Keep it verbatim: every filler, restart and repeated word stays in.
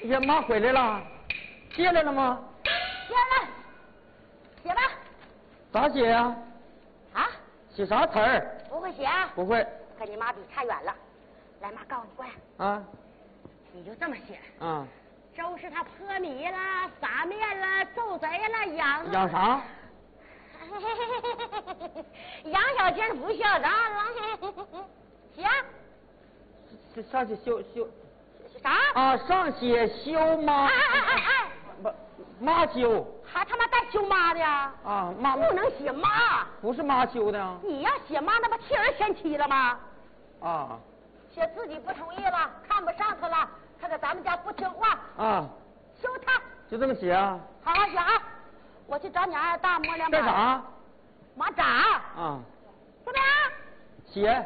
呀妈回来了，写来了吗？ 写了，写吧。 咋写呀？ 啊？ 写啥词儿？ 不会写？ 不会。 跟你妈比差远了。来，妈告诉你，过来。 啊。 你就这么写。 啊。 周是他泼米了，撒面了，揍贼了，养养啥？ 杨小静不孝长了。写。 上去修修。 啥？ 啊，上写修妈。 哎哎哎哎！ 不，妈修。 还他妈带修妈的？ 啊，妈不能写妈。 不是妈修的。 你要写妈，那不替儿先妻了吗？ 啊。 写自己不同意了，看不上他了，他在咱们家不听话。 啊。 休他。 就这么写啊？ 好好写啊！我去找你二大摸两把。 干啥？ 马掌。 啊。 怎么样？ 写。